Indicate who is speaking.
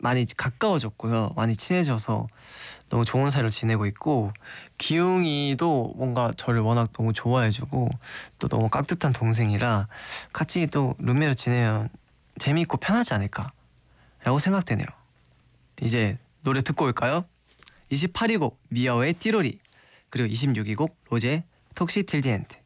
Speaker 1: 많이 가까워졌고요. 많이 친해져서 너무 좋은 사이로 지내고 있고, 기웅이도 뭔가 저를 워낙 너무 좋아해주고 또 너무 깍듯한 동생이라 같이 또 룸메로 지내면 재미있고 편하지 않을까라고 생각되네요. 이제 노래 듣고 올까요? 28위 곡 미아오의 띠로리, 그리고 26위 곡 로제 톡시 틸 디 엔드.